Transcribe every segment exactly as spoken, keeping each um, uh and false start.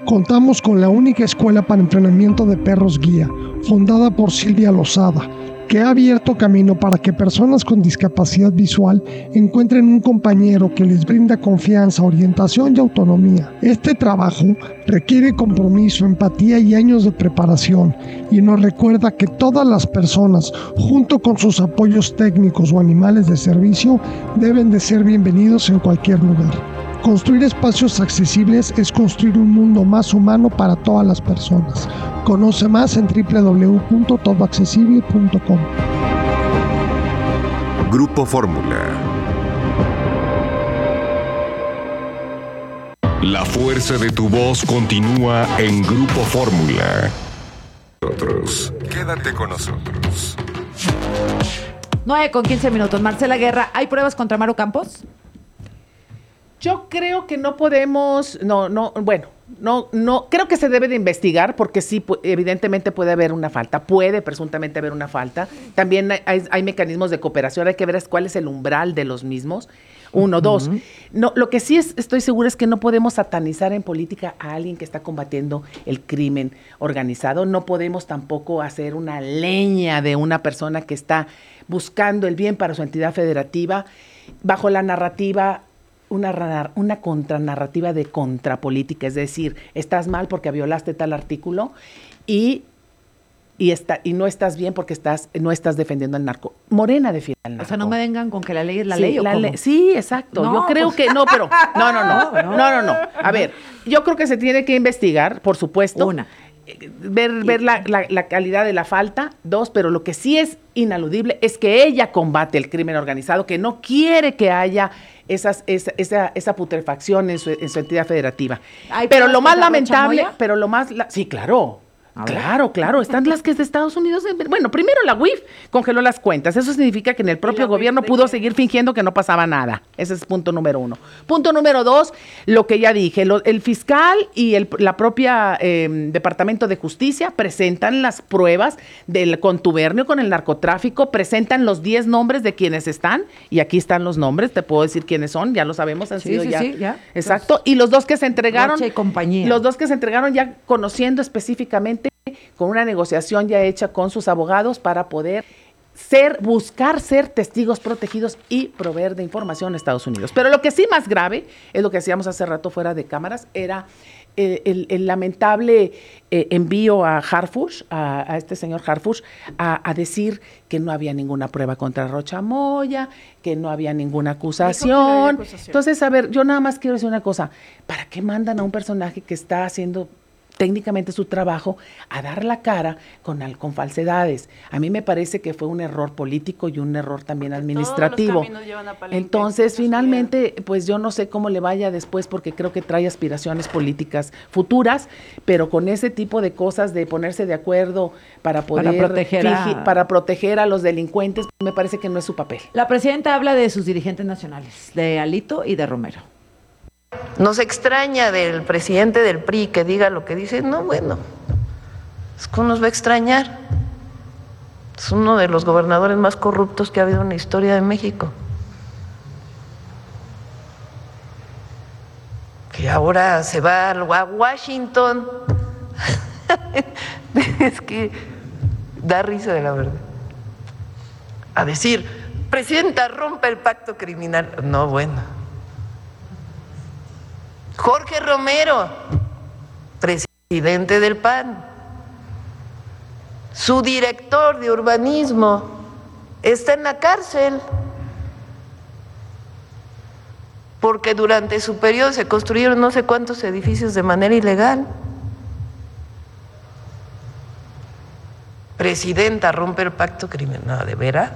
Contamos con la única escuela para entrenamiento de perros guía, fundada por Silvia Lozada, que ha abierto camino para que personas con discapacidad visual encuentren un compañero que les brinda confianza, orientación y autonomía. Este trabajo requiere compromiso, empatía y años de preparación, y nos recuerda que todas las personas, junto con sus apoyos técnicos o animales de servicio, deben de ser bienvenidos en cualquier lugar. Construir espacios accesibles es construir un mundo más humano para todas las personas. Conoce más en doble u doble u doble u punto todo accesible punto com. Grupo Fórmula. La fuerza de tu voz continúa en Grupo Fórmula. Nosotros. Quédate con nosotros. nueve con quince minutos. Marcela Guerra, ¿hay pruebas contra Maru Campos? Yo creo que no podemos, no, no, bueno, no, no, creo que se debe de investigar porque sí, evidentemente puede haber una falta, puede presuntamente haber una falta. También hay, hay mecanismos de cooperación, hay que ver cuál es el umbral de los mismos. Uno, uh-huh. Dos. No, lo que sí es, estoy segura es que no podemos satanizar en política a alguien que está combatiendo el crimen organizado. No podemos tampoco hacer una leña de una persona que está buscando el bien para su entidad federativa bajo la narrativa. Una, una contranarrativa de contrapolítica, es decir, estás mal porque violaste tal artículo y, y, está, y no estás bien porque estás, no estás defendiendo al narco. Morena defiende al narco. O sea, no me vengan con que la ley es la sí, ley, ¿o la cómo? ley, sí, exacto. No, yo creo pues... que, no, pero, no, no, no, no, no, no, no. A ver, yo creo que se tiene que investigar, por supuesto. Una. Ver, ver la, la, la calidad de la falta. Dos, pero lo que sí es inaludible es que ella combate el crimen organizado, que no quiere que haya esas, esa, esa, esa putrefacción en su, en su entidad federativa. Pero lo más lamentable, pero lo más, la, sí, claro. Claro, claro, están las que es de Estados Unidos. Bueno, primero la U I F congeló las cuentas. Eso significa que en el propio gobierno pudo seguir fingiendo que no pasaba nada. Ese es punto número uno. Punto número dos, lo que ya dije, lo, el fiscal y el, la propia eh, Departamento de Justicia presentan las pruebas del contubernio con el narcotráfico, presentan los diez nombres de quienes están, y aquí están los nombres, te puedo decir quiénes son, ya lo sabemos, han sí, sido sí, ya. Sí, ya. Exacto, y los dos que se entregaron, Rocha y compañía. Los dos que se entregaron ya conociendo específicamente, con una negociación ya hecha con sus abogados para poder ser, buscar ser testigos protegidos y proveer de información a Estados Unidos. Pero lo que sí más grave, es lo que hacíamos hace rato fuera de cámaras, era eh, el, el lamentable eh, envío a Harfuch, a, a este señor Harfuch, a, a decir que no había ninguna prueba contra Rocha Moya, que no había ninguna acusación. No había acusación. Entonces, a ver, yo nada más quiero decir una cosa, ¿para qué mandan a un personaje que está haciendo técnicamente su trabajo a dar la cara con, con falsedades? A mí me parece que fue un error político y un error también administrativo. Entonces, finalmente, pues yo no sé cómo le vaya después, porque creo que trae aspiraciones políticas futuras, pero con ese tipo de cosas de ponerse de acuerdo para poder para proteger, fingir, a... para proteger a los delincuentes, me parece que no es su papel. La presidenta habla de sus dirigentes nacionales, de Alito y de Romero. Nos extraña del presidente del P R I que diga lo que dice. No, bueno, es que nos va a extrañar. Es uno de los gobernadores más corruptos que ha habido en la historia de México. Que ahora se va a Washington. Es que da risa, de la verdad. A decir, presidenta, rompe el pacto criminal. No, bueno. Jorge Romero, presidente del P A N, su director de urbanismo está en la cárcel porque durante su periodo se construyeron no sé cuántos edificios de manera ilegal. Presidenta, rompe el pacto criminal. No, ¿de veras?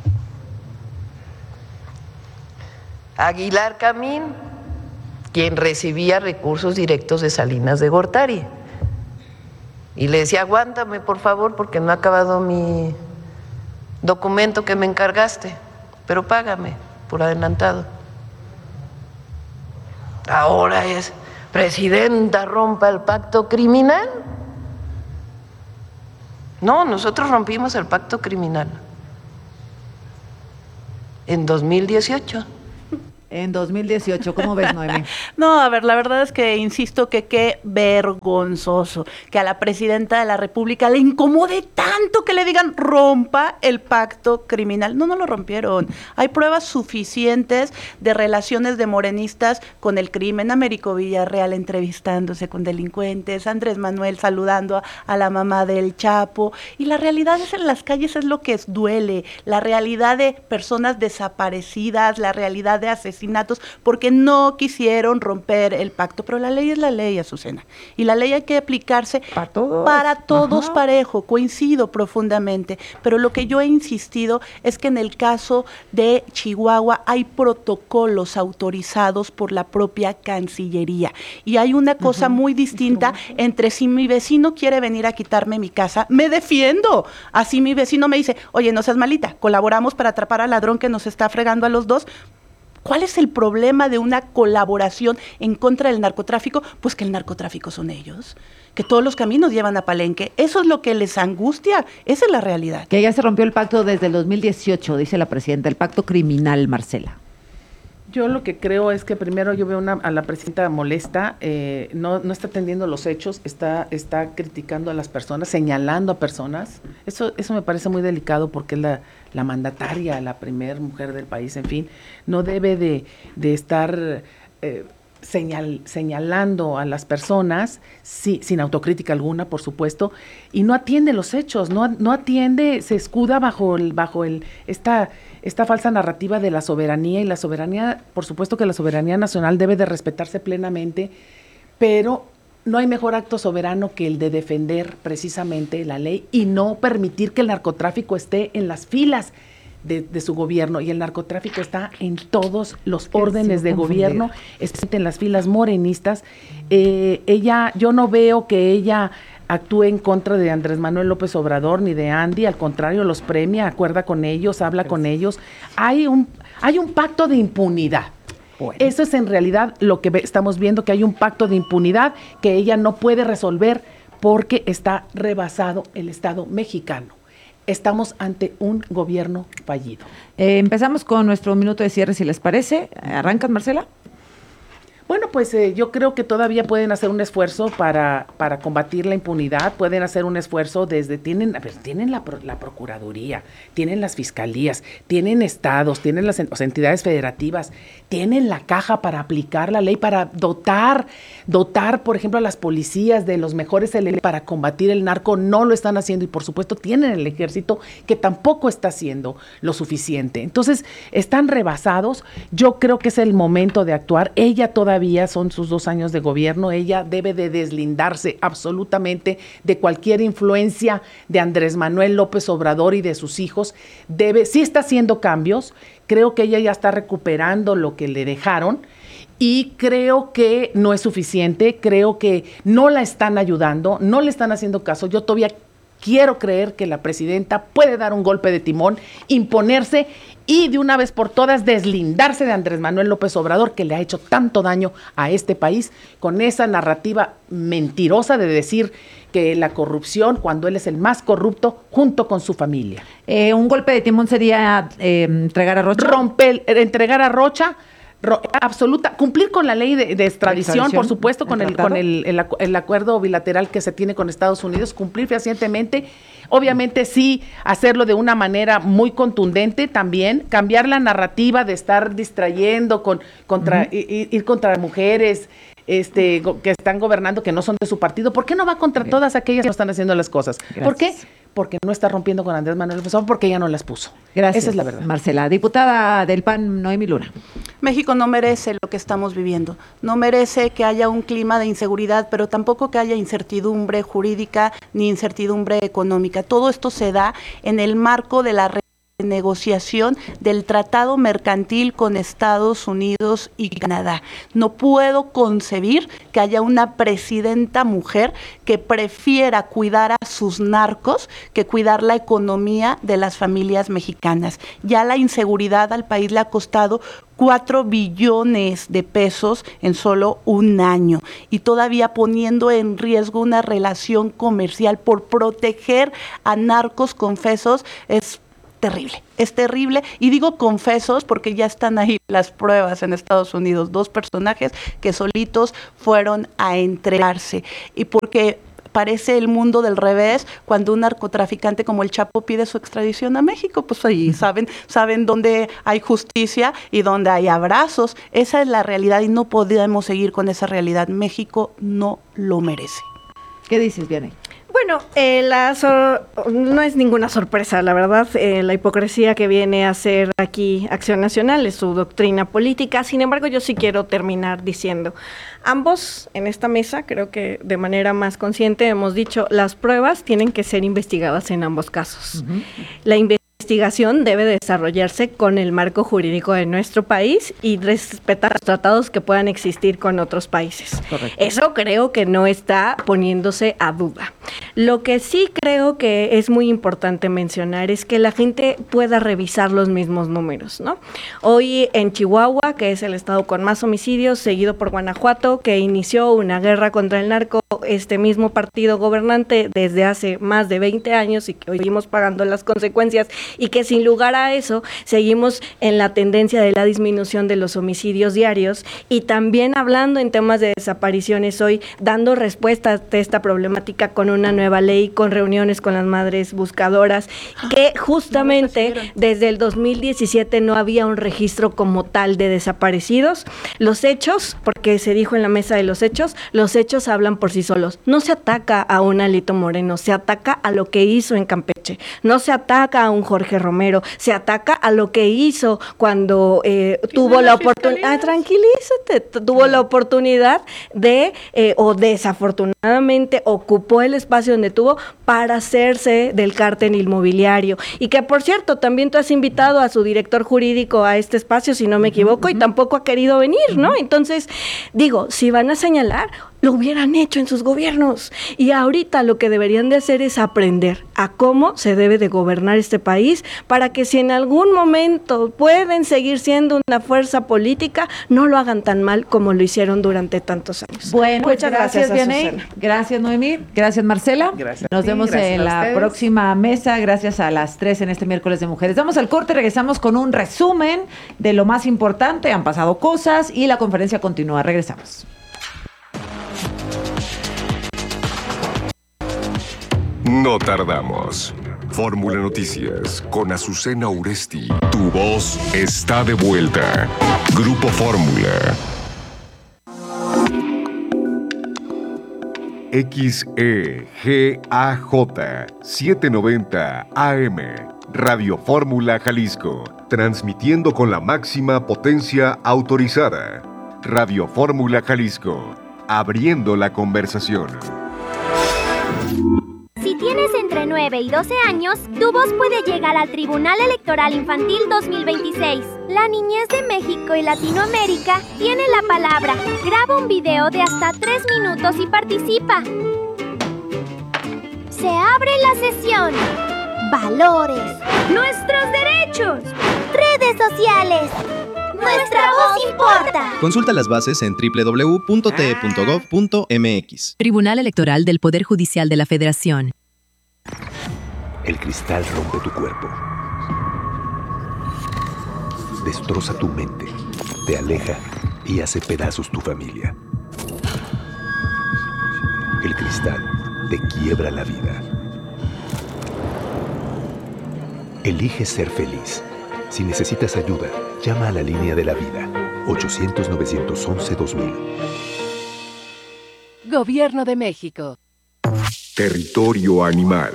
Aguilar Camín, quien recibía recursos directos de Salinas de Gortari. Y le decía, aguántame por favor porque no ha acabado mi documento que me encargaste, pero págame por adelantado. Ahora es, presidenta, rompa el pacto criminal. No, nosotros rompimos el pacto criminal en dos mil dieciocho. en dos mil dieciocho. ¿Cómo ves, Noemí? No, a ver, la verdad es que insisto que qué vergonzoso que a la presidenta de la República le incomode tanto que le digan rompa el pacto criminal. No, no lo rompieron. Hay pruebas suficientes de relaciones de morenistas con el crimen. Américo Villarreal entrevistándose con delincuentes, Andrés Manuel saludando a, a la mamá del Chapo. Y la realidad es en las calles es lo que es, duele. La realidad de personas desaparecidas, la realidad de asesinatos, porque no quisieron romper el pacto, pero la ley es la ley, Azucena, y la ley hay que aplicarse para todos, para todos Ajá. parejo, coincido profundamente, pero lo que yo he insistido es que en el caso de Chihuahua hay protocolos autorizados por la propia Cancillería, y hay una cosa uh-huh. muy distinta entre si mi vecino quiere venir a quitarme mi casa, me defiendo, así mi vecino me dice, oye, no seas malita, colaboramos para atrapar al ladrón que nos está fregando a los dos. ¿Cuál es el problema de una colaboración en contra del narcotráfico? Pues que el narcotráfico son ellos, que todos los caminos llevan a Palenque. Eso es lo que les angustia, esa es la realidad. Que ya se rompió el pacto desde el dos mil dieciocho, dice la presidenta, el pacto criminal, Marcela. Yo lo que creo es que primero yo veo una, a la presidenta molesta, eh, no, no está atendiendo los hechos, está, está criticando a las personas, señalando a personas. Eso, eso me parece muy delicado porque es la, la mandataria, la primer mujer del país, en fin, no debe de, de estar eh, señal, señalando a las personas, sí, sin autocrítica alguna, por supuesto, y no atiende los hechos, no, no atiende, se escuda bajo el, bajo el, esta... esta falsa narrativa de la soberanía, y la soberanía, por supuesto que la soberanía nacional debe de respetarse plenamente, pero no hay mejor acto soberano que el de defender precisamente la ley y no permitir que el narcotráfico esté en las filas de, de su gobierno, y el narcotráfico está en todos los órdenes de gobierno, especialmente en las filas morenistas. Eh, ella, yo no veo que ella actúe en contra de Andrés Manuel López Obrador ni de Andy, al contrario, los premia, acuerda con ellos, habla con ellos. Hay un, hay un pacto de impunidad. Bueno. Eso es en realidad lo que ve, estamos viendo, que hay un pacto de impunidad que ella no puede resolver porque está rebasado el Estado mexicano. Estamos ante un gobierno fallido. Eh, empezamos con nuestro minuto de cierre, si les parece. ¿Arrancas, Marcela? Bueno, pues eh, yo creo que todavía pueden hacer un esfuerzo para, para combatir la impunidad, pueden hacer un esfuerzo desde, tienen, a ver, tienen la, la Procuraduría, tienen las fiscalías, tienen estados, tienen las o sea, entidades federativas, tienen la caja para aplicar la ley, para dotar, dotar, por ejemplo, a las policías de los mejores elementos para combatir el narco, no lo están haciendo, y por supuesto tienen el ejército que tampoco está haciendo lo suficiente. Entonces, están rebasados, yo creo que es el momento de actuar. Ella todavía son sus dos años de gobierno, ella debe de deslindarse absolutamente de cualquier influencia de Andrés Manuel López Obrador y de sus hijos. Debe, sí está haciendo cambios, creo que ella ya está recuperando lo que le dejaron, y creo que no es suficiente, creo que no la están ayudando, no le están haciendo caso. Yo todavía quiero creer que la presidenta puede dar un golpe de timón, imponerse y de una vez por todas deslindarse de Andrés Manuel López Obrador, que le ha hecho tanto daño a este país con esa narrativa mentirosa de decir que la corrupción, cuando él es el más corrupto, junto con su familia. Eh, un golpe de timón sería eh, entregar a Rocha. Romper, entregar a Rocha, ro, absoluta, cumplir con la ley de, de extradición, extradición, por supuesto, con, el, con el, el, el acuerdo bilateral que se tiene con Estados Unidos, cumplir fehacientemente. Obviamente sí, hacerlo de una manera muy contundente también, cambiar la narrativa de estar distrayendo con contra uh-huh. ir, ir contra mujeres este que están gobernando, que no son de su partido. ¿Por qué no va contra Bien. todas aquellas que no están haciendo las cosas? Gracias. ¿Por qué? Porque no está rompiendo con Andrés Manuel López Obrador, porque ella no las puso. Gracias. Esa es la verdad. Marcela, diputada del P A N, Noemí Luna. México no merece lo que estamos viviendo, no merece que haya un clima de inseguridad, pero tampoco que haya incertidumbre jurídica ni incertidumbre económica. Todo esto se da en el marco de la negociación del tratado mercantil con Estados Unidos y Canadá. No puedo concebir que haya una presidenta mujer que prefiera cuidar a sus narcos que cuidar la economía de las familias mexicanas. Ya la inseguridad al país le ha costado cuatro billones de pesos en solo un año, y todavía poniendo en riesgo una relación comercial por proteger a narcos confesos. Es terrible, es terrible, y digo confesos porque ya están ahí las pruebas en Estados Unidos, dos personajes que solitos fueron a entregarse, y porque parece el mundo del revés cuando un narcotraficante como el Chapo pide su extradición a México, pues ahí saben, saben dónde hay justicia y dónde hay abrazos, esa es la realidad y no podemos seguir con esa realidad, México no lo merece. ¿Qué dices, Vianey? Bueno, eh, la sor- no es ninguna sorpresa, la verdad, eh, la hipocresía que viene a hacer aquí Acción Nacional es su doctrina política. Sin embargo, yo sí quiero terminar diciendo, ambos en esta mesa, creo que de manera más consciente hemos dicho, las pruebas tienen que ser investigadas en ambos casos. Uh-huh. La investigación debe desarrollarse con el marco jurídico de nuestro país y respetar los tratados que puedan existir con otros países. Correcto. Eso creo que no está poniéndose a duda. Lo que sí creo que es muy importante mencionar es que la gente pueda revisar los mismos números, ¿no? Hoy en Chihuahua, que es el estado con más homicidios, seguido por Guanajuato, que inició una guerra contra el narco, este mismo partido gobernante desde hace más de veinte años y que hoy seguimos pagando las consecuencias y que sin lugar a eso seguimos en la tendencia de la disminución de los homicidios diarios y también hablando en temas de desapariciones hoy, dando respuesta a esta problemática con una nueva ley, con reuniones con las madres buscadoras, que justamente desde el dos mil diecisiete no había un registro como tal de desaparecidos. Los hechos, porque se dijo en la mesa de los hechos, los hechos hablan por sí solos. No se ataca a un Alito Moreno, se ataca a lo que hizo en Campeche, no se ataca a un Jorge Romero, se ataca a lo que hizo cuando eh, tuvo la oportunidad, ah, tranquilízate, tuvo la oportunidad de, eh, o desafortunadamente ocupó el espacio donde tuvo para hacerse del cártel inmobiliario. Y que, por cierto, también tú has invitado a su director jurídico a este espacio, si no me equivoco, uh-huh. y tampoco ha querido venir, ¿no? Entonces, digo, si van a señalar, lo hubieran hecho en sus gobiernos. Y ahorita lo que deberían de hacer es aprender a cómo se debe de gobernar este país para que si en algún momento pueden seguir siendo una fuerza política, no lo hagan tan mal como lo hicieron durante tantos años. Bueno, muchas gracias, Vianey. Gracias, Noemí. Gracias, Marcela. Gracias. Nos vemos gracias en la próxima mesa. Gracias a las tres en este miércoles de mujeres. Vamos al corte, regresamos con un resumen de lo más importante. Han pasado cosas y la conferencia continúa. Regresamos. No tardamos. Fórmula Noticias con Azucena Uresti. Tu voz está de vuelta. Grupo Fórmula. X E G A J setecientos noventa A M. Radio Fórmula Jalisco. Transmitiendo con la máxima potencia autorizada. Radio Fórmula Jalisco. Abriendo la conversación. Si tienes entre nueve y doce años, tu voz puede llegar al Tribunal Electoral Infantil dos mil veintiséis. La niñez de México y Latinoamérica tiene la palabra. Graba un video de hasta tres minutos y participa. Se abre la sesión. Valores. Nuestros derechos. Redes sociales. Nuestra voz importa. Consulta las bases en doble u doble u doble u punto t e punto gov punto m x. Tribunal Electoral del Poder Judicial de la Federación. El cristal rompe tu cuerpo. Destroza tu mente, te aleja y hace pedazos tu familia. El cristal te quiebra la vida. Elige ser feliz. Si necesitas ayuda, llama a la línea de la vida, ochocientos, novecientos once, dos mil. Gobierno de México. Territorio animal.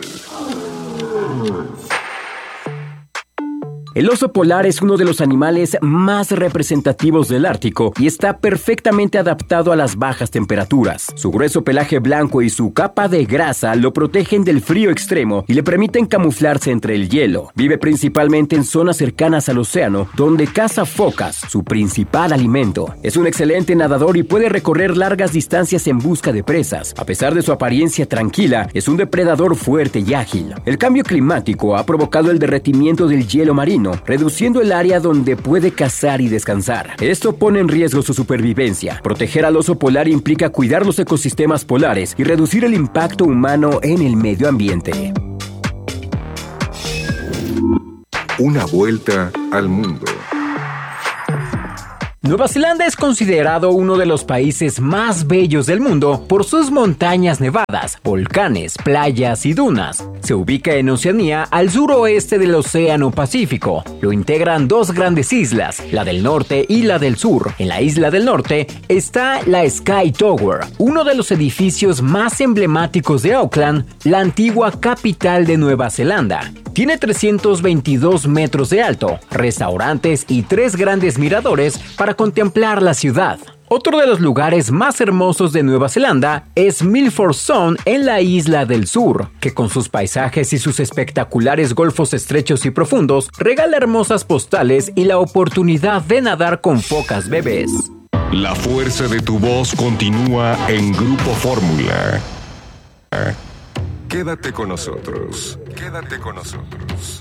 El oso polar es uno de los animales más representativos del Ártico y está perfectamente adaptado a las bajas temperaturas. Su grueso pelaje blanco y su capa de grasa lo protegen del frío extremo y le permiten camuflarse entre el hielo. Vive principalmente en zonas cercanas al océano, donde caza focas, su principal alimento. Es un excelente nadador y puede recorrer largas distancias en busca de presas. A pesar de su apariencia tranquila, es un depredador fuerte y ágil. El cambio climático ha provocado el derretimiento del hielo marino, reduciendo el área donde puede cazar y descansar. Esto pone en riesgo su supervivencia. Proteger al oso polar implica cuidar los ecosistemas polares y reducir el impacto humano en el medio ambiente. Una vuelta al mundo. Nueva Zelanda es considerado uno de los países más bellos del mundo por sus montañas nevadas, volcanes, playas y dunas. Se ubica en Oceanía, al suroeste del Océano Pacífico. Lo integran dos grandes islas, la del norte y la del sur. En la isla del norte está la Sky Tower, uno de los edificios más emblemáticos de Auckland, la antigua capital de Nueva Zelanda. Tiene trescientos veintidós metros de alto, restaurantes y tres grandes miradores para contemplar la ciudad. Otro de los lugares más hermosos de Nueva Zelanda es Milford Sound en la isla del sur, que con sus paisajes y sus espectaculares golfos estrechos y profundos regala hermosas postales y la oportunidad de nadar con focas bebés. La fuerza de tu voz continúa en Grupo Fórmula. Quédate con nosotros. Quédate con nosotros.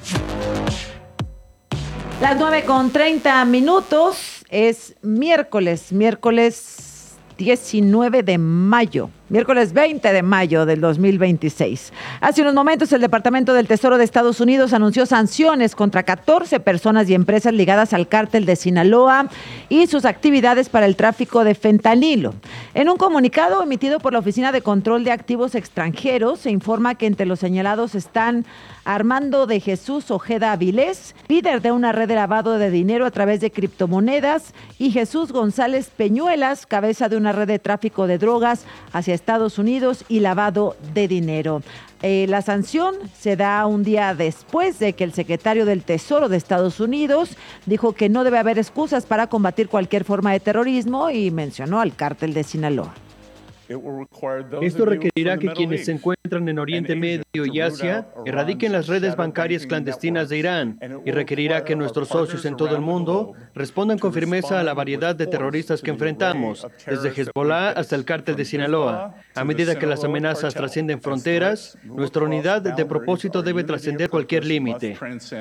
Las nueve con treinta minutos, es miércoles, miércoles diecinueve de mayo. Miércoles veinte de mayo del dos mil veintiséis. Hace unos momentos el Departamento del Tesoro de Estados Unidos anunció sanciones contra catorce personas y empresas ligadas al cártel de Sinaloa y sus actividades para el tráfico de fentanilo. En un comunicado emitido por la Oficina de Control de Activos Extranjeros, se informa que entre los señalados están Armando de Jesús Ojeda Avilés, líder de una red de lavado de dinero a través de criptomonedas, y Jesús González Peñuelas, cabeza de una red de tráfico de drogas hacia Estados Unidos y lavado de dinero. Eh, la sanción se da un día después de que el secretario del Tesoro de Estados Unidos dijo que no debe haber excusas para combatir cualquier forma de terrorismo y mencionó al cártel de Sinaloa. Esto requerirá que quienes se encuentran en Oriente Medio y Asia erradiquen las redes bancarias clandestinas de Irán y requerirá que nuestros socios en todo el mundo respondan con firmeza a la variedad de terroristas que enfrentamos, desde Hezbollah hasta el cártel de Sinaloa. A medida que las amenazas trascienden fronteras, nuestra unidad de propósito debe trascender cualquier límite.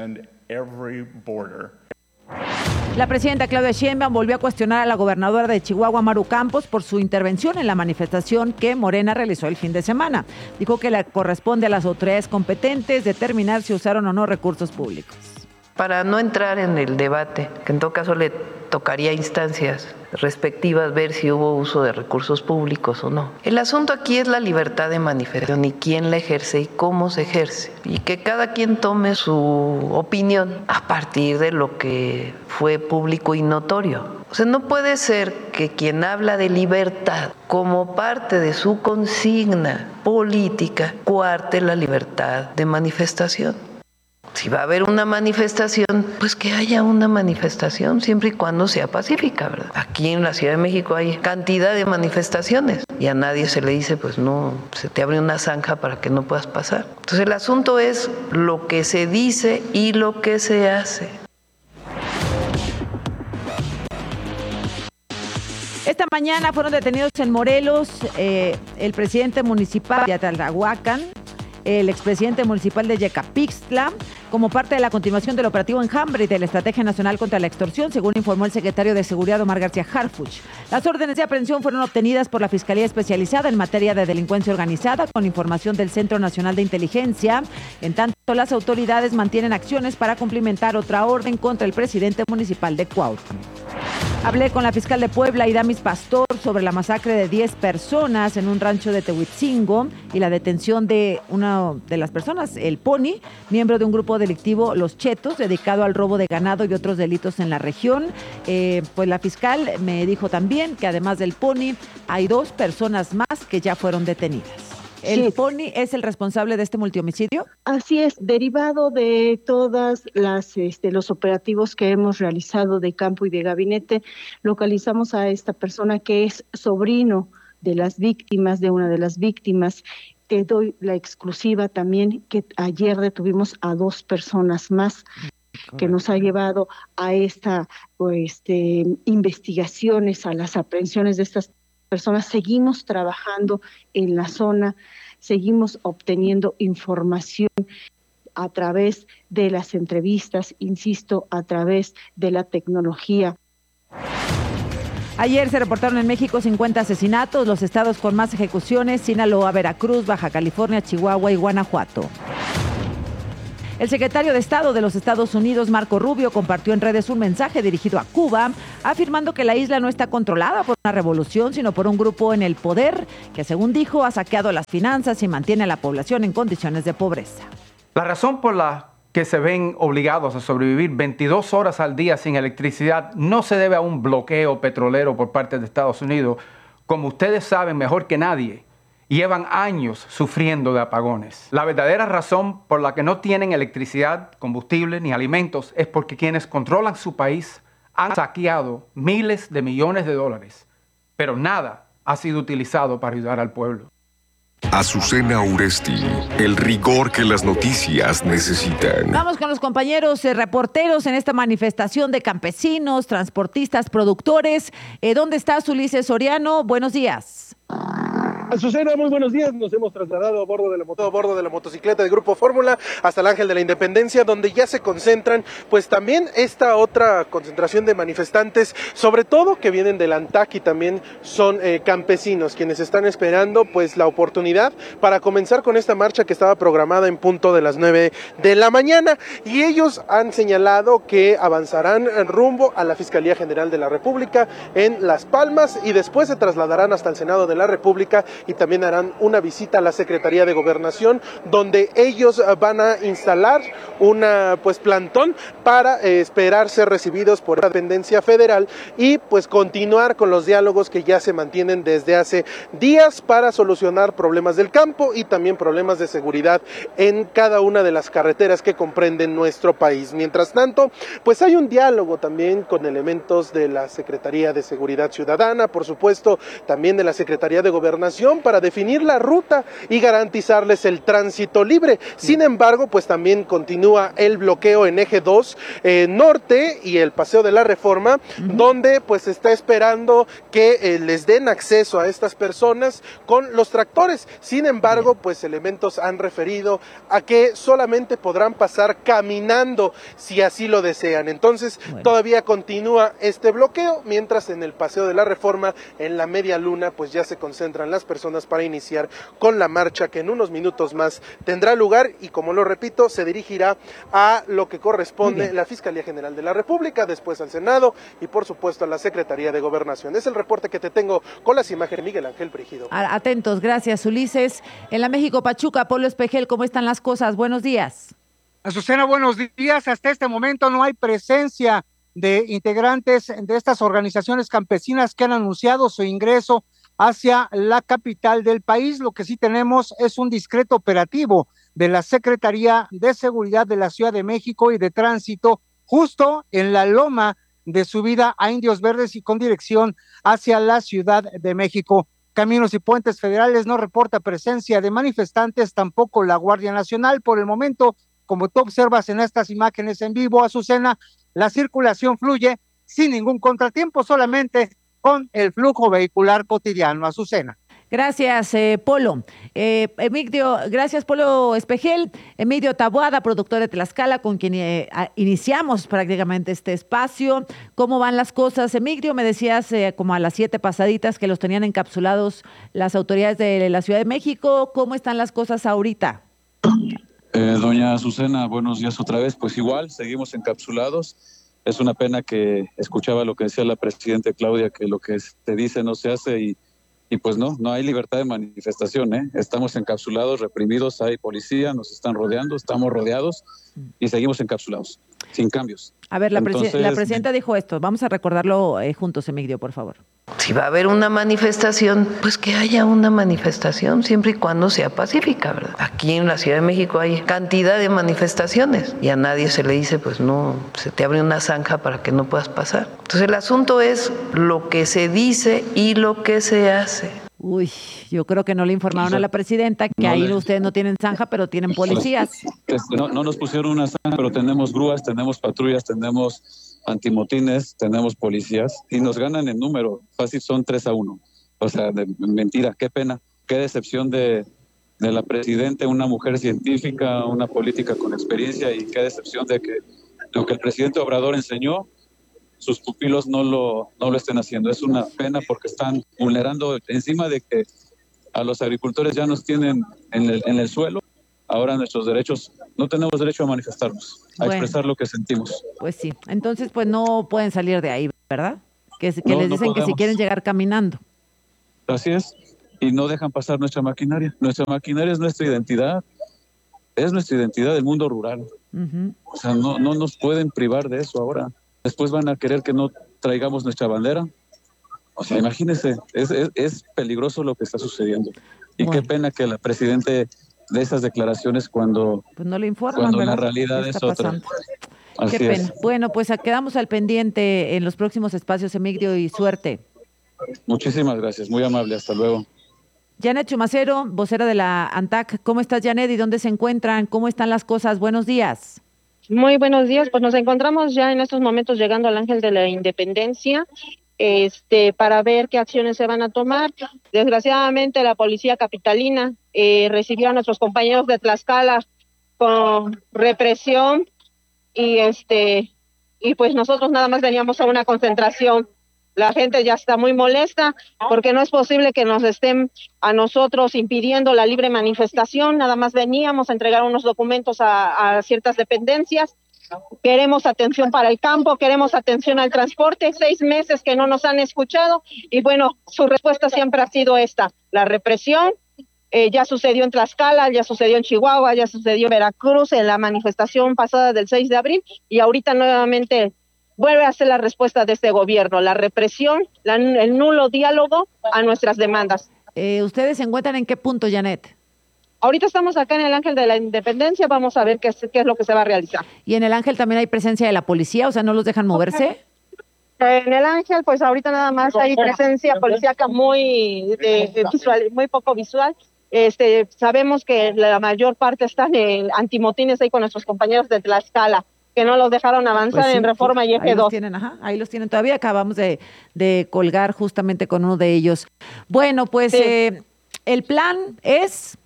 La presidenta Claudia Sheinbaum volvió a cuestionar a la gobernadora de Chihuahua, Maru Campos, por su intervención en la manifestación que Morena realizó el fin de semana. Dijo que le corresponde a las autoridades competentes determinar si usaron o no recursos públicos. Para no entrar en el debate, que en todo caso le tocaría a instancias respectivas ver si hubo uso de recursos públicos o no. El asunto aquí es la libertad de manifestación y quién la ejerce y cómo se ejerce. Y que cada quien tome su opinión a partir de lo que fue público y notorio. O sea, no puede ser que quien habla de libertad como parte de su consigna política coarte la libertad de manifestación. Si va a haber una manifestación, pues que haya una manifestación siempre y cuando sea pacífica, ¿verdad? Aquí en la Ciudad de México hay cantidad de manifestaciones y a nadie se le dice, pues no, se te abre una zanja para que no puedas pasar. Entonces el asunto es lo que se dice y lo que se hace. Esta mañana fueron detenidos en Morelos eh, el presidente municipal de Atlahuacán, el expresidente municipal de Yecapixtla, como parte de la continuación del operativo Enjambre y de la Estrategia Nacional contra la Extorsión, según informó el secretario de Seguridad Omar García Harfuch. Las órdenes de aprehensión fueron obtenidas por la Fiscalía Especializada en Materia de Delincuencia Organizada con información del Centro Nacional de Inteligencia. En tanto, las autoridades mantienen acciones para cumplimentar otra orden contra el presidente municipal de Cuautla. Hablé con la fiscal de Puebla, Idamis Pastor, sobre la masacre de diez personas en un rancho de Tehuitzingo y la detención de una de las personas, el Pony, miembro de un grupo delictivo, Los Chetos, dedicado al robo de ganado y otros delitos en la región. Eh, pues la fiscal me dijo también que además del Pony hay dos personas más que ya fueron detenidas. ¿El sí. Pony es el responsable de este multihomicidio? Así es, derivado de todas las este, los operativos que hemos realizado de campo y de gabinete, localizamos a esta persona que es sobrino de las víctimas, de una de las víctimas. Te doy la exclusiva también que ayer detuvimos a dos personas más, que nos ha llevado a esta este, investigaciones, a las aprehensiones de estas personas. Seguimos trabajando en la zona, seguimos obteniendo información a través de las entrevistas, insisto, a través de la tecnología. Ayer se reportaron en México cincuenta asesinatos, los estados con más ejecuciones: Sinaloa, Veracruz, Baja California, Chihuahua y Guanajuato. El secretario de Estado de los Estados Unidos, Marco Rubio, compartió en redes un mensaje dirigido a Cuba, afirmando que la isla no está controlada por una revolución, sino por un grupo en el poder que, según dijo, ha saqueado las finanzas y mantiene a la población en condiciones de pobreza. La razón por la que se ven obligados a sobrevivir veintidós horas al día sin electricidad no se debe a un bloqueo petrolero por parte de Estados Unidos. Como ustedes saben mejor que nadie, llevan años sufriendo de apagones. La verdadera razón por la que no tienen electricidad, combustible ni alimentos es porque quienes controlan su país han saqueado miles de millones de dólares, pero nada ha sido utilizado para ayudar al pueblo. Azucena Uresti, el rigor que las noticias necesitan. Vamos con los compañeros eh, reporteros en esta manifestación de campesinos, transportistas, productores. Eh, ¿Dónde está Ulises Soriano? Buenos días. Azucena, muy buenos días. Nos hemos trasladado a bordo de la, moto, a bordo de la motocicleta del Grupo Fórmula hasta el Ángel de la Independencia, donde ya se concentran, pues también esta otra concentración de manifestantes, sobre todo que vienen del ANTAC y también son eh, campesinos, quienes están esperando pues la oportunidad para comenzar con esta marcha que estaba programada en punto de las nueve de la mañana, y ellos han señalado que avanzarán rumbo a la Fiscalía General de la República en Las Palmas y después se trasladarán hasta el Senado de la República y también harán una visita a la Secretaría de Gobernación, donde ellos van a instalar una pues plantón para eh, esperar ser recibidos por la dependencia federal y pues continuar con los diálogos que ya se mantienen desde hace días para solucionar problemas del campo y también problemas de seguridad en cada una de las carreteras que comprenden nuestro país. Mientras tanto, pues hay un diálogo también con elementos de la Secretaría de Seguridad Ciudadana, por supuesto, también de la Secretaría de Gobernación, para definir la ruta y garantizarles el tránsito libre. Sin embargo, pues también continúa el bloqueo en eje dos eh, norte y el Paseo de la Reforma, uh-huh. donde pues se está esperando que eh, les den acceso a estas personas con los tractores. Sin embargo, pues elementos han referido a que solamente podrán pasar caminando si así lo desean. Entonces, bueno, todavía continúa este bloqueo, mientras en el Paseo de la Reforma, en la media luna, pues ya se concentran las personas para iniciar con la marcha que en unos minutos más tendrá lugar y, como lo repito, se dirigirá a lo que corresponde la Fiscalía General de la República, después al Senado y por supuesto a la Secretaría de Gobernación. Es el reporte que te tengo con las imágenes de Miguel Ángel Brígido. Atentos, gracias Ulises. En la México Pachuca, Polo Espejel, ¿cómo están las cosas? Buenos días. Azucena, buenos días. Hasta este momento no hay presencia de integrantes de estas organizaciones campesinas que han anunciado su ingreso hacia la capital del país. Lo que sí tenemos es un discreto operativo de la Secretaría de Seguridad de la Ciudad de México y de Tránsito, justo en la loma de subida a Indios Verdes y con dirección hacia la Ciudad de México. Caminos y Puentes Federales no reporta presencia de manifestantes, tampoco la Guardia Nacional. Por el momento, como tú observas en estas imágenes en vivo, Azucena, la circulación fluye sin ningún contratiempo, solamente con el flujo vehicular cotidiano. Azucena. Gracias, eh, Polo. Eh, Emigdio, gracias, Polo Espejel. Emigdio Taboada, productor de Tlaxcala, con quien eh, a, iniciamos prácticamente este espacio. ¿Cómo van las cosas, Emigdio? Me decías eh, como a las siete pasaditas que los tenían encapsulados las autoridades de la Ciudad de México. ¿Cómo están las cosas ahorita? Eh, doña Azucena, buenos días otra vez. Pues igual, seguimos encapsulados. Es una pena que escuchaba lo que decía la presidenta Claudia, que lo que se dice no se hace y, y pues no, no hay libertad de manifestación, ¿eh? Estamos encapsulados, reprimidos, hay policía, nos están rodeando, estamos rodeados y seguimos encapsulados, sin cambios. A ver, la, Entonces, presi- la presidenta dijo esto, vamos a recordarlo eh, juntos, Emigdio, por favor. Si va a haber una manifestación, pues que haya una manifestación, siempre y cuando sea pacífica, ¿verdad? Aquí en la Ciudad de México hay cantidad de manifestaciones y a nadie se le dice, pues no, se te abre una zanja para que no puedas pasar. Entonces el asunto es lo que se dice y lo que se hace. Uy, yo creo que no le informaron a la presidenta que no ahí le... ustedes no tienen zanja, pero tienen policías. No, no nos pusieron una zanja, pero tenemos grúas, tenemos patrullas, tenemos antimotines, tenemos policías y nos ganan en número. Fácil son tres a uno. O sea, de, mentira, qué pena, qué decepción de, de la presidenta, una mujer científica, una política con experiencia, y qué decepción de que lo que el presidente Obrador enseñó, sus pupilos no lo, no lo estén haciendo. Es una pena porque están vulnerando, encima de que a los agricultores ya nos tienen en el, en el suelo, ahora nuestros derechos, no tenemos derecho a manifestarnos, a Bueno. expresar lo que sentimos. Pues sí, entonces pues no pueden salir de ahí, ¿verdad? Que, que No, les no dicen que si podemos. quieren llegar caminando. Así es, y no dejan pasar nuestra maquinaria. Nuestra maquinaria es nuestra identidad, es nuestra identidad del mundo rural. Ujú. O sea, no, no nos pueden privar de eso ahora. Después van a querer que no traigamos nuestra bandera. O sea, imagínense, es, es, es peligroso lo que está sucediendo. Y Bueno. qué pena que el presidente de esas declaraciones cuando, Pues no le informan, cuando la ¿verdad? realidad ¿Qué es está otra. pasando? Así Qué pena. es. Bueno, pues a- quedamos al pendiente en los próximos espacios, Emigdio, y suerte. Muchísimas gracias, muy amable, hasta luego. Janet Chumacero, vocera de la ANTAC. ¿Cómo estás, Janet? ¿Y dónde se encuentran? ¿Cómo están las cosas? Buenos días. Muy buenos días, pues nos encontramos ya en estos momentos llegando al Ángel de la Independencia, este, para ver qué acciones se van a tomar. Desgraciadamente la policía capitalina eh, recibió a nuestros compañeros de Tlaxcala con represión y este, y pues nosotros nada más veníamos a una concentración. La gente ya está muy molesta porque no es posible que nos estén a nosotros impidiendo la libre manifestación. Nada más veníamos a entregar unos documentos a, a ciertas dependencias. Queremos atención para el campo, queremos atención al transporte. Seis meses que no nos han escuchado y bueno, su respuesta siempre ha sido esta, la represión. Eh, ya sucedió en Tlaxcala, ya sucedió en Chihuahua, ya sucedió en Veracruz en la manifestación pasada del seis de abril y ahorita nuevamente vuelve a ser la respuesta de este gobierno, la represión, la, el nulo diálogo a nuestras demandas. Eh, ¿Ustedes se encuentran en qué punto, Janet? Ahorita estamos acá en el Ángel de la Independencia, vamos a ver qué es, qué es lo que se va a realizar. ¿Y en el Ángel también hay presencia de la policía? O sea, ¿no los dejan moverse? En el Ángel, pues ahorita nada más hay presencia policíaca muy de, de visual, muy poco visual. Este, sabemos que la mayor parte están en antimotines ahí con nuestros compañeros de Tlaxcala, que no los dejaron avanzar Pues sí, en Reforma sí, y ahí Eje los dos. tienen, ajá, ahí los tienen. Todavía acabamos de, de colgar justamente con uno de ellos. Bueno, pues Sí. eh, el plan es...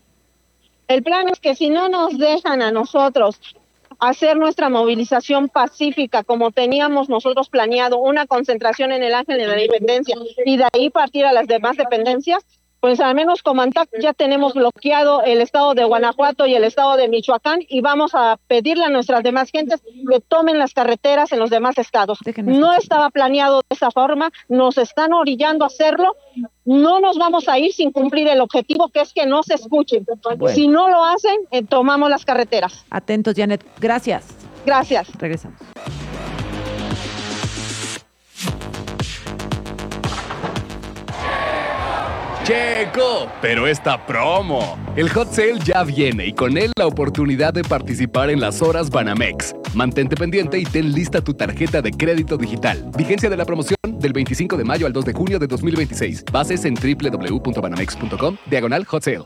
El plan es que si no nos dejan a nosotros hacer nuestra movilización pacífica como teníamos nosotros planeado, una concentración en el Ángel de la Independencia y de ahí partir a las demás dependencias, pues al menos como ANTAC ya tenemos bloqueado el estado de Guanajuato y el estado de Michoacán y vamos a pedirle a nuestras demás gentes que tomen las carreteras en los demás estados. No estaba planeado de esa forma, nos están orillando a hacerlo, no nos vamos a ir sin cumplir el objetivo que es que no se escuchen. Bueno. Si no lo hacen, eh, tomamos las carreteras. Atentos, Janet. Gracias. Gracias. Regresamos. Checo, pero esta promo. El hot sale ya viene y con él la oportunidad de participar en las horas Banamex. Mantente pendiente y ten lista tu tarjeta de crédito digital. Vigencia de la promoción del veinticinco de mayo al dos de junio de dos mil veintiséis. Bases en doble u doble u doble u punto banamex punto com, diagonal hot sale.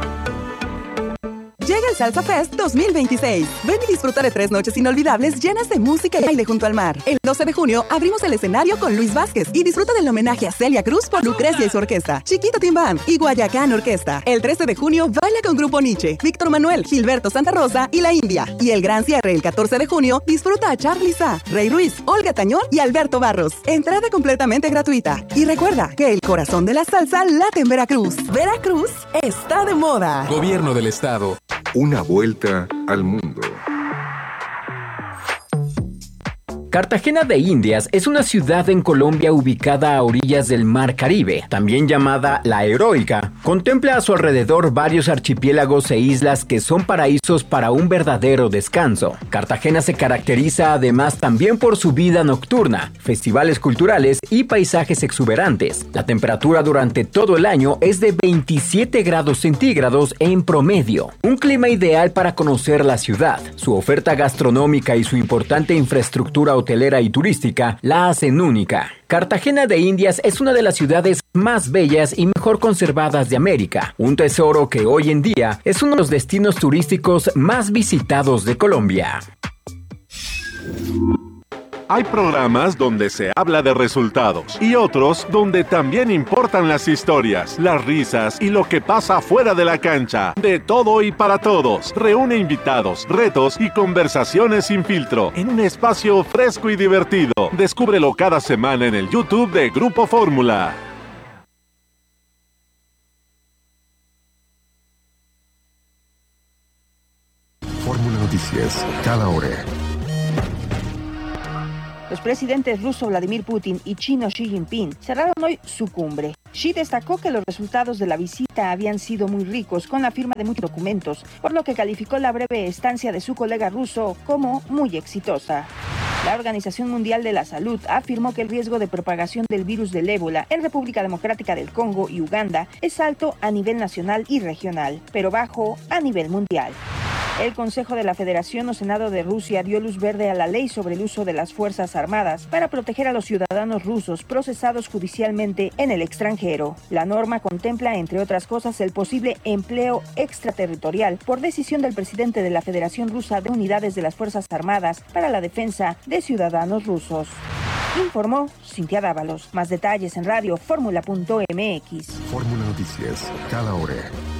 Llega el Salsa Fest dos mil veintiséis. Ven y disfruta de tres noches inolvidables llenas de música y baile junto al mar. El doce de junio abrimos el escenario con Luis Vázquez y disfruta del homenaje a Celia Cruz por Lucrecia y su orquesta, Chiquito Tim Band y Guayacán Orquesta. El trece de junio baila con Grupo Nietzsche, Víctor Manuel, Gilberto Santa Rosa y La India. Y el gran cierre el catorce de junio disfruta a Charly Sa, Rey Ruiz, Olga Tañón y Alberto Barros. Entrada completamente gratuita. Y recuerda que el corazón de la salsa late en Veracruz. Veracruz está de moda. Gobierno del Estado. Una vuelta al mundo. Cartagena de Indias es una ciudad en Colombia ubicada a orillas del Mar Caribe, también llamada La Heroica. Contempla a su alrededor varios archipiélagos e islas que son paraísos para un verdadero descanso. Cartagena se caracteriza además también por su vida nocturna, festivales culturales y paisajes exuberantes. La temperatura durante todo el año es de veintisiete grados centígrados en promedio. Un clima ideal para conocer la ciudad. Su oferta gastronómica y su importante infraestructura hotelera y turística la hacen única. Cartagena de Indias es una de las ciudades más bellas y mejor conservadas de América, un tesoro que hoy en día es uno de los destinos turísticos más visitados de Colombia. Hay programas donde se habla de resultados y otros donde también importan las historias, las risas y lo que pasa fuera de la cancha. De todo y para todos. Reúne invitados, retos y conversaciones sin filtro en un espacio fresco y divertido. Descúbrelo cada semana en el YouTube de Grupo Fórmula. Fórmula Noticias, cada hora. Los presidentes ruso Vladimir Putin y chino Xi Jinping cerraron hoy su cumbre. Xi destacó que los resultados de la visita habían sido muy ricos, con la firma de muchos documentos, por lo que calificó la breve estancia de su colega ruso como muy exitosa. La Organización Mundial de la Salud afirmó que el riesgo de propagación del virus del ébola en República Democrática del Congo y Uganda es alto a nivel nacional y regional, pero bajo a nivel mundial. El Consejo de la Federación o Senado de Rusia dio luz verde a la ley sobre el uso de las Fuerzas Armadas para proteger a los ciudadanos rusos procesados judicialmente en el extranjero. La norma contempla, entre otras cosas, el posible empleo extraterritorial por decisión del presidente de la Federación Rusa de unidades de las Fuerzas Armadas para la defensa de ciudadanos rusos. Informó Cintia Dávalos. Más detalles en radio fórmula punto m x. Fórmula Noticias, cada hora.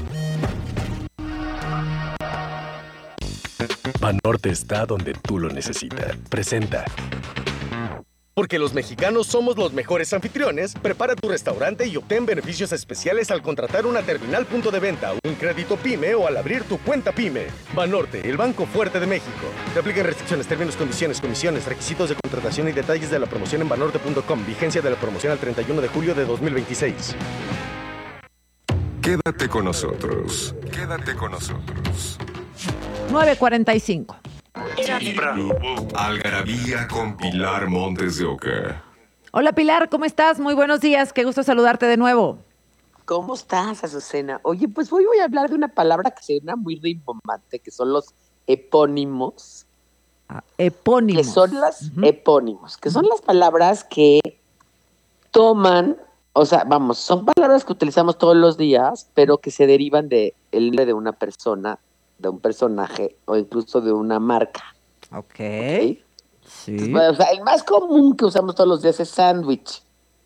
Banorte está donde tú lo necesitas. Presenta. Porque los mexicanos somos los mejores anfitriones, prepara tu restaurante y obtén beneficios especiales al contratar una terminal punto de venta, un crédito PYME o al abrir tu cuenta PYME. Banorte, el banco fuerte de México. Te aplican restricciones, términos, condiciones, comisiones, requisitos de contratación y detalles de la promoción en banorte punto com. Vigencia de la promoción al treinta y uno de julio de dos mil veintiséis. Quédate con nosotros. Quédate con nosotros. nueve cuarenta y cinco. Algarabía con Pilar Montes de Oca. Hola Pilar, ¿cómo estás? Muy buenos días, qué gusto saludarte de nuevo. ¿Cómo estás, Azucena? Oye, pues hoy voy a hablar de una palabra que suena muy rimbombante, que son los epónimos. Ah, epónimos. Que son las uh-huh. epónimos, que son las palabras que toman, o sea, vamos, son palabras que utilizamos todos los días, pero que se derivan de el nombre de una persona, de un personaje o incluso de una marca. Ok. ¿Okay? Sí. Entonces, bueno, o sea, el más común que usamos todos los días es sándwich,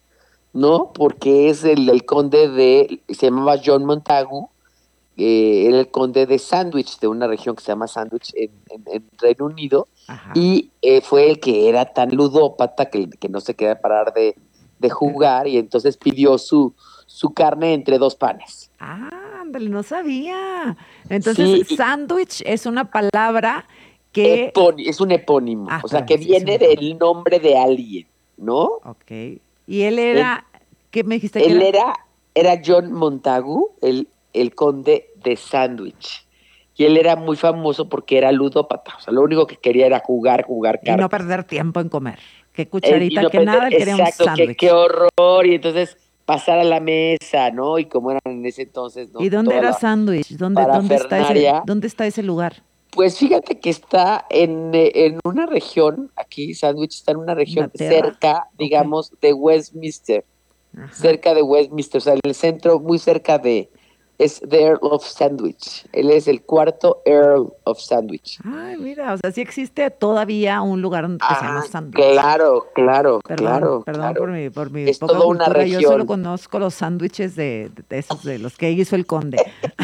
¿no? Porque es el, el conde de, se llamaba John Montagu, eh, era el conde de Sandwich, de una región que se llama Sandwich en, en, en Reino Unido. Ajá. Y eh, fue el que era tan ludópata que, que no se quería parar de, de jugar y entonces pidió su, su carne entre dos panes. Ah, ándale, no sabía. Entonces, sí, sándwich es una palabra que... Epónimo, es un epónimo, ah, o sea, que sí, viene del nombre de alguien, ¿no? Ok. Y él era... Él, ¿qué me dijiste? Él que era? era, era John Montagu, el, el conde de Sandwich. Y él era muy famoso porque era ludópata, o sea, lo único que quería era jugar, jugar cartas. Y no perder tiempo en comer. Qué cucharita, no que perder, nada, él quería exacto, un sándwich. Qué, qué horror, y entonces... pasar a la mesa, ¿no? Y como eran en ese entonces, ¿no? ¿Y dónde Toda era Sandwich? ¿Dónde, ¿dónde, está ese, ¿Dónde está ese lugar? Pues fíjate que está en, en una región, aquí Sandwich está en una región cerca, digamos, okay. de Westminster. Ajá. Cerca de Westminster, o sea, en el centro, muy cerca de... Es the Earl of Sandwich. Él es el cuarto Earl of Sandwich. Ay, mira, o sea, sí existe todavía un lugar donde ah, se llama Sandwich. Claro, claro, perdón, claro. Perdón claro. por mi, por mi es poca toda cultura. Una región. Yo solo conozco los sándwiches de, de esos, de los que hizo el conde.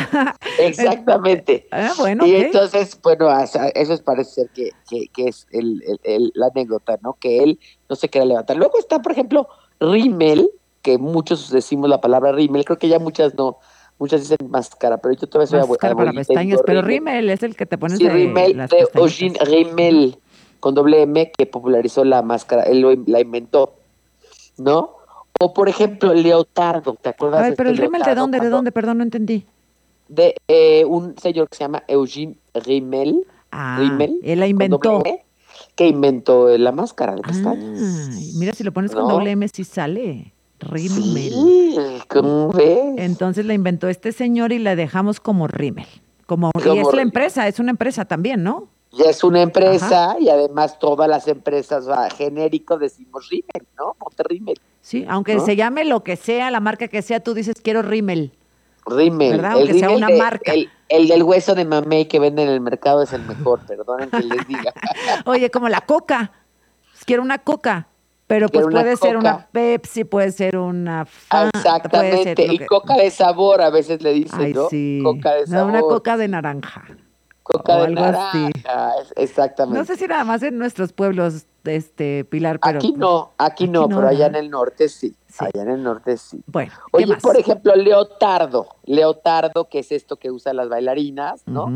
Exactamente. ah, bueno, y okay. entonces, bueno, eso parece ser que, que, que es el, el, el, la anécdota, ¿no? Que él no se quería levantar. Luego está, por ejemplo, rímel, que muchos decimos la palabra rímel, creo que ya muchas no... Muchas dicen máscara, pero yo todavía soy abuelo. Máscara para pestañas, pero rímel es el que te pones sí, de rímel las de pestañas. Eugene Rímel, con doble M, que popularizó la máscara, él lo, la inventó, ¿no? O, por ejemplo, leotardo, ¿te acuerdas? A ver, de pero este el rímel, ¿de dónde? ¿De dónde? Perdón, no entendí. De eh, un señor que se llama Eugene Rímel. Ah, Rímel, él la inventó. M, que inventó la máscara de pestañas. Ah, mira, si lo pones ¿no? con doble M, sí sale. Rímel. Sí, ¿cómo ves? Entonces la inventó este señor y la dejamos como rímel. Como, como y es la rímel. empresa, es una empresa también, ¿no? Ya es una empresa. Ajá. Y además todas las empresas, o sea, genérico decimos rímel, ¿no? Ponte rímel. Sí, aunque ¿no? se llame lo que sea, la marca que sea, tú dices quiero rímel. Rímel. ¿Verdad? Aunque el sea una de, marca. El, el del hueso de mamey que venden en el mercado es el mejor, perdonen que les diga. Oye, como la coca. Quiero una coca. Pero pues puede ser una Pepsi, puede ser una Fanta. Exactamente, puede ser y que... coca de sabor a veces le dicen, Ay, ¿no? Sí. Coca de sabor. No, una coca de naranja. Coca de naranja, así. Exactamente. No sé si nada más en nuestros pueblos, este Pilar, pero... Aquí no, aquí, aquí no, no, pero allá en el norte sí. sí. Allá en el norte sí. Bueno, Oye, más? por ejemplo, leotardo. Leotardo, que es esto que usan las bailarinas, ¿no? Uh-huh.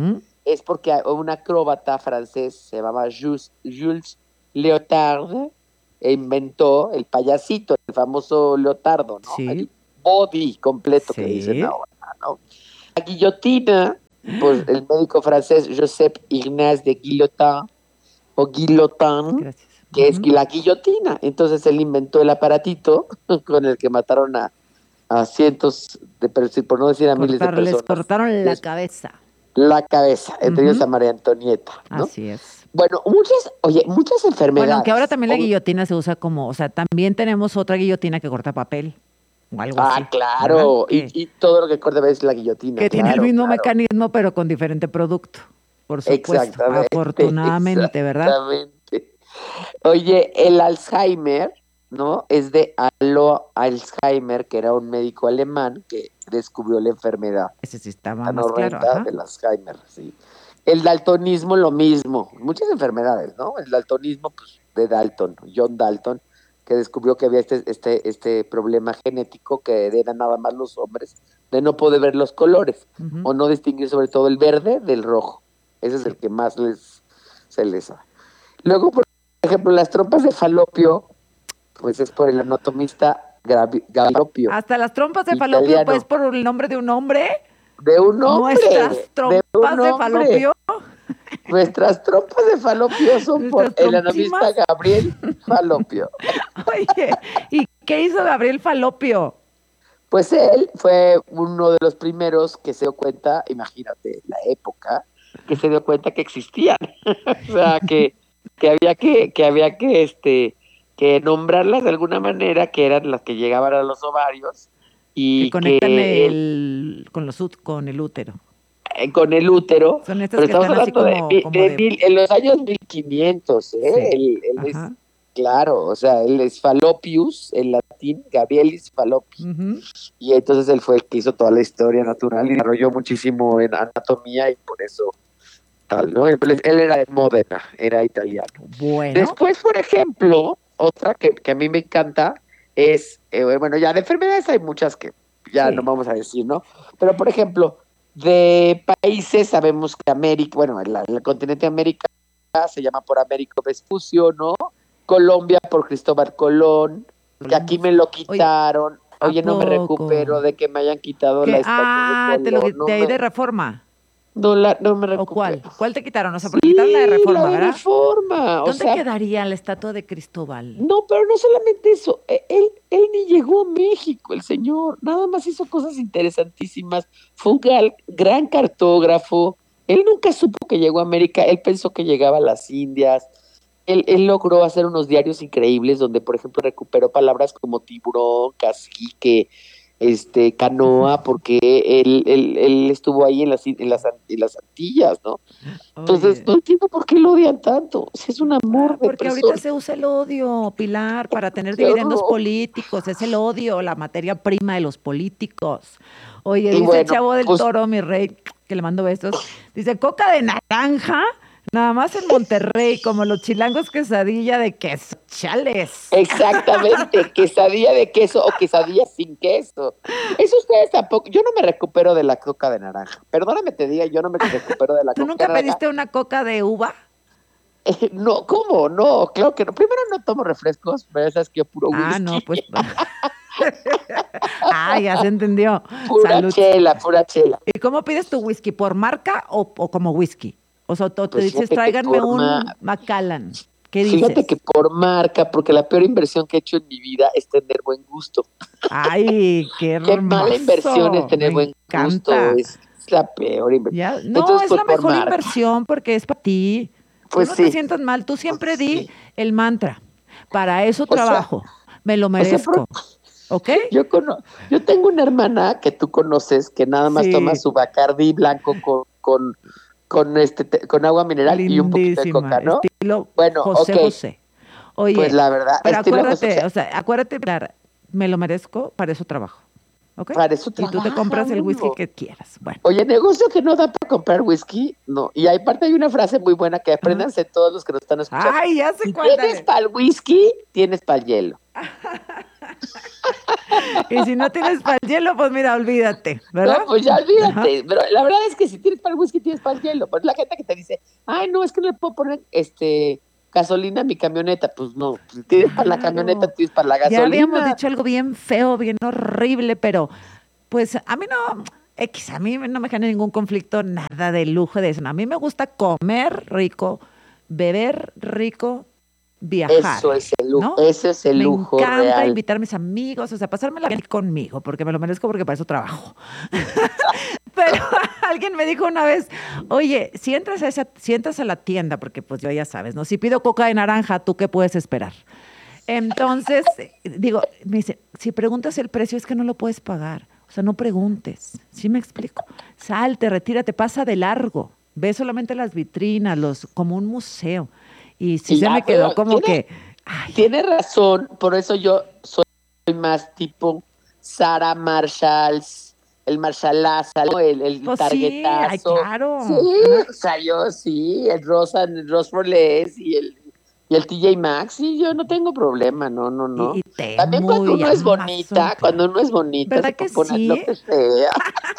es porque un acróbata francés se llamaba Jules, Jules Leotard e inventó el payasito, el famoso leotardo, ¿no? Sí. El body completo Sí. que dicen ahora, ¿no? La guillotina, pues el médico francés Joseph Ignace de Guillotin o Guillotin, Gracias. que es la guillotina. Entonces él inventó el aparatito con el que mataron a, a cientos de personas, por no decir a miles de Cortar- les personas. cortaron la Les- cabeza. La cabeza, entre Ujú. ellos a María Antonieta, ¿no? Así es. Bueno, muchas, oye, muchas enfermedades. Bueno, aunque ahora también la Ob- guillotina se usa como, o sea, también tenemos otra guillotina que corta papel o algo Ah, así. claro, ¿verdad? y, y todo lo que corta es la guillotina. Que tiene el claro, mismo claro. mecanismo, pero con diferente producto. Por supuesto, Exactamente, afortunadamente, ¿verdad? Exactamente. Oye, el Alzheimer, ¿no? Es de Alo Alzheimer, que era un médico alemán que descubrió la enfermedad. Ese sí estaba tan más claro. horrenda Ajá. del Alzheimer, sí. El daltonismo, lo mismo. Muchas enfermedades, ¿no? El daltonismo, pues, de Dalton, John Dalton, que descubrió que había este, este, este problema genético que heredan nada más los hombres, de no poder ver los colores, Ujú. o no distinguir sobre todo el verde del rojo. Ese es el que más les se les da. Luego, por ejemplo, las trompas de falopio, pues es por el anatomista Gavi- Galopio. Hasta las trompas de falopio, Italiano. pues por el nombre de un hombre. De un hombre. Nuestras de trompas un de, hombre. falopio. Nuestras trompas de falopio son por Nuestras el anatomista trompimas. Gabriel Falopio. Oye, ¿y qué hizo Gabriel Falopio? Pues él fue uno de los primeros que se dio cuenta, imagínate, la época, que se dio cuenta que existían. O sea, que, que había que, que había que este que nombrarlas de alguna manera, que eran las que llegaban a los ovarios y Que conectan que el, con, los, ut- con el útero. eh, con el útero. Son estas Pero que estamos están así hablando como, de, como de de- mil- en los años mil quinientos, ¿eh? Sí. Él, él es, Ajá. claro, o sea, él es Fallopius, en latín, Gabrielis Fallopius. Ujú. Y entonces él fue el que hizo toda la historia natural y desarrolló muchísimo en anatomía y por eso tal, ¿no? Él, él era de Módena, era italiano. Bueno. Después, por ejemplo, otra que, que a mí me encanta es, eh, bueno, ya de enfermedades hay muchas que ya Sí. no vamos a decir, ¿no? Pero, por ejemplo, de países sabemos que América, bueno, el, el continente de América se llama por Américo Vespucio, ¿no? Colombia por Cristóbal Colón, que aquí me lo quitaron. ¿a Oye, no me poco? recupero de que me hayan quitado ¿Qué? la estatua Ah, de te lo, Colón. no de ahí me- de Reforma. No, la, no me ¿O recupero. cuál? ¿Cuál te quitaron? O sea, porque quitaron la de Reforma, la de ¿verdad? Reforma, o ¿Dónde sea- quedaría la estatua de Cristóbal? No, pero no solamente eso, e- él, él ni llegó a México, el señor, nada más hizo cosas interesantísimas, fue un gran, gran cartógrafo, él nunca supo que llegó a América, él pensó que llegaba a las Indias, él, él logró hacer unos diarios increíbles donde, por ejemplo, recuperó palabras como tiburón, cacique, este, canoa, porque él, él, él estuvo ahí en las, en las, en las Antillas, ¿no? Entonces, Oye. no entiendo por qué lo odian tanto, si es un amor de Porque persona. ahorita se usa el odio, Pilar, para tener Qué dividendos horror. políticos. Es el odio, la materia prima de los políticos. Oye, Y dice bueno, el Chavo del pues- Toro, mi rey, que le mando besos. Dice, coca de naranja, nada más en Monterrey, como los chilangos quesadilla de queso. Chales. Exactamente, quesadilla de queso o quesadilla sin queso. Eso ustedes tampoco. Yo no me recupero de la coca de naranja. Perdóname, te diga, yo no me recupero de la ¿Tú coca nunca de naranja. pediste una coca de uva? Eh, no, ¿cómo? No, claro que no. Primero no tomo refrescos, pero sabes que yo puro whisky. Ah, no, pues. Ah, ya se entendió. Pura Salud. chela, pura chela. ¿Y cómo pides tu whisky? ¿Por marca o, o como whisky? O sea, tú te Pues dices, fíjate que tráiganme por un ma- Macallan. ¿Qué dices? Fíjate que por marca, porque la peor inversión que he hecho en mi vida es tener buen gusto. Ay, qué hermoso. Qué mala inversión es tener Me buen gusto. encanta. Es, es la peor inversión. Ya, no, Entonces, es pues, la por mejor marca. inversión porque es para ti. Pues Tú no sí. te sientas mal. Tú siempre di el mantra. Para eso O sea, trabajo. Me lo o sea, merezco. ¿Ok? Yo, cono- yo tengo una hermana que tú conoces que nada más Sí. toma su Bacardi blanco con, con, con, este, te- con agua mineral y un poquito de Lindísima. coca, ¿no? Estilo Bueno, José ok. José. Oye, Pues la verdad, pero estilo acuérdate, José José. o sea, acuérdate, Pilar, me lo merezco, para eso trabajo. ¿Ok? Para eso Y tú te trabaja compras el whisky uno. que quieras. Bueno. Oye, negocio que no da para comprar whisky, no. Y aparte hay una frase muy buena que apréndanse todos los que nos están escuchando. Ay, ya sé Si cuál. tienes dale. para el whisky, tienes para el hielo. Y si no tienes para el hielo, pues mira, olvídate, ¿verdad? No, pues ya olvídate. Ajá. Pero la verdad es que si tienes para el whisky, tienes para el hielo. Pero la gente que te dice, ay, no, es que no le puedo poner este gasolina a mi camioneta. Pues no, si tienes para la camioneta, tienes para la gasolina. Ya habíamos dicho algo bien feo, bien horrible, pero pues a mí no, X, a mí no me genera ningún conflicto, nada de lujo de eso. A mí me gusta comer rico, beber rico, viajar. Eso es el lujo, ¿no? ese es el me lujo encanta real. invitar a mis amigos, o sea, pasármela bien conmigo, porque me lo merezco, porque para eso trabajo. Pero alguien me dijo una vez, oye, si entras a esa, si entras a la tienda, porque pues yo ya sabes, ¿no? Si pido coca de naranja, ¿tú qué puedes esperar? Entonces, digo, me dice, si preguntas el precio es que no lo puedes pagar. O sea, no preguntes. ¿Sí me explico? Salte, retírate, pasa de largo. Ve solamente las vitrinas, los, como un museo. Y sí Y se ya, me quedó pero como tiene, que... Ay. Tiene razón, por eso yo soy más tipo Zara, Marshalls, el Marshallaza, ¿no? el, el Pues tarjetazo. Sí, ay, claro. Sí, o sea, yo sí, el Rosa, el Ross Roles y el y el T J Maxx, sí, yo no tengo problema, no, no, no. Y, y te También cuando uno es Amazon, bonita, cuando uno es bonita, ¿verdad se que puede poner sí? lo que sea.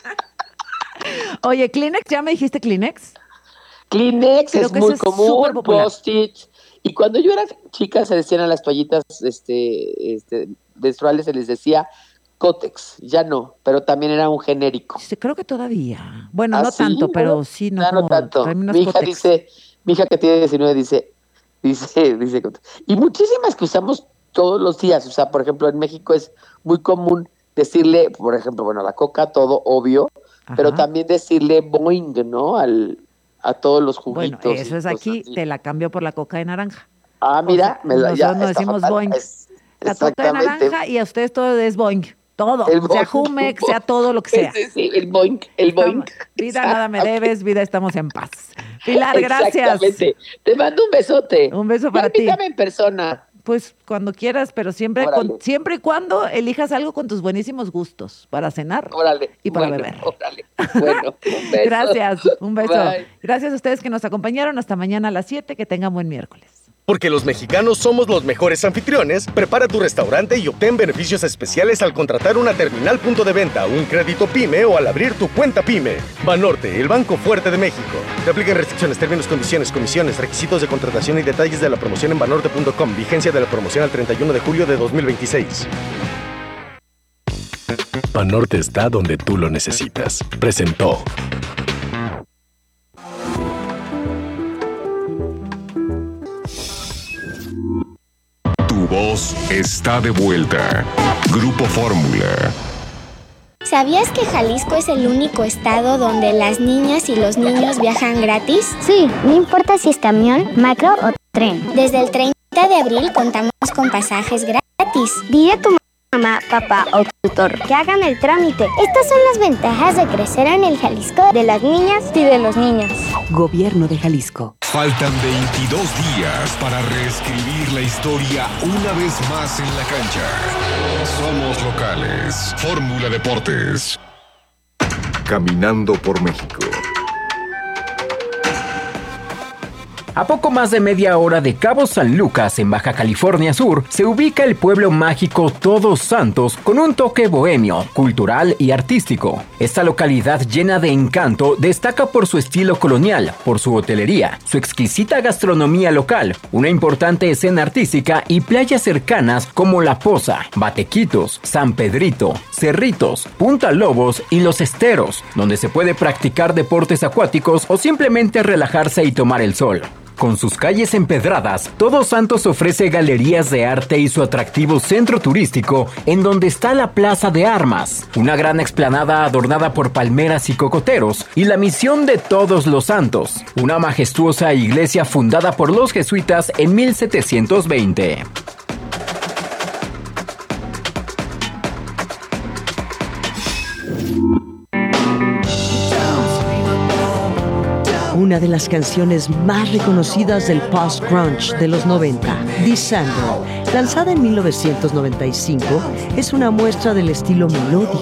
Oye, Kleenex, ¿ya me dijiste Kleenex? Kleenex Creo es que muy ese es común, súper popular. Post-it. Y cuando yo era chica se decían a las toallitas este, este, menstruales, se les decía Kotex, ya no, pero también era un genérico. Sí, creo que todavía. Bueno, ¿Ah, no sí? tanto, ¿No? pero sí, no, Ya no como tanto. tráeme unos Mi hija Kotex. dice, mi hija que tiene diecinueve dice, dice, dice Kotex. Y muchísimas que usamos todos los días. O sea, por ejemplo, en México es muy común decirle, por ejemplo, bueno, la coca, todo obvio, Ajá. pero también decirle Boing, ¿no? Al, a todos los Bueno, juguitos. eso es aquí, te la cambio por la coca de naranja. Ah, mira, o sea, me la, nosotros ya no está decimos fatal. Boing. Es, La coca de naranja y a ustedes todo es Boing. Todo, El sea boing, Jumex, sea todo lo que sea. Sí, sí, el Boing, el Boing. Vida, nada me debes, vida, estamos en paz. Pilar, gracias. Exactamente. Te mando un besote. Un beso para ya ti. invítame en persona. Pues cuando quieras, pero siempre, con, siempre y cuando elijas algo con tus buenísimos gustos para cenar Órale, y para bueno, beber. Órale. Bueno, un beso. Gracias, un beso. Bye. Gracias a ustedes que nos acompañaron. Hasta mañana a las siete. Que tengan buen miércoles. Porque los mexicanos somos los mejores anfitriones, prepara tu restaurante y obtén beneficios especiales al contratar una terminal punto de venta, un crédito PYME o al abrir tu cuenta PYME. Banorte, el banco fuerte de México. Te aplican restricciones, términos, condiciones, comisiones, requisitos de contratación y detalles de la promoción en banorte punto com. Vigencia de la promoción al treinta y uno de julio de dos mil veintiséis. Banorte está donde tú lo necesitas. Presentó. Tu voz está de vuelta. Grupo Fórmula. ¿Sabías que Jalisco es el único estado donde las niñas y los niños viajan gratis? Sí, no importa si es camión, macro o tren. Desde el treinta de abril contamos con pasajes gratis. Dile a tu mamá, papá o tutor que hagan el trámite. Estas son las ventajas de crecer en el Jalisco de las niñas y de los niños. Gobierno de Jalisco. Faltan veintidós días para reescribir la historia una vez más en la cancha. Somos locales. Fórmula Deportes. Caminando por México. A poco más de media hora de Cabo San Lucas, en Baja California Sur, se ubica el pueblo mágico Todos Santos con un toque bohemio, cultural y artístico. Esta localidad llena de encanto destaca por su estilo colonial, por su hotelería, su exquisita gastronomía local, una importante escena artística y playas cercanas como La Poza, Batequitos, San Pedrito, Cerritos, Punta Lobos y Los Esteros, donde se puede practicar deportes acuáticos o simplemente relajarse y tomar el sol. Con sus calles empedradas, Todos Santos ofrece galerías de arte y su atractivo centro turístico, en donde está la Plaza de Armas, una gran explanada adornada por palmeras y cocoteros, y la Misión de Todos los Santos, una majestuosa iglesia fundada por los jesuitas en mil setecientos veinte. Una de las canciones más reconocidas del post-grunge de los noventa, Descender, lanzada en mil novecientos noventa y cinco, es una muestra del estilo melódico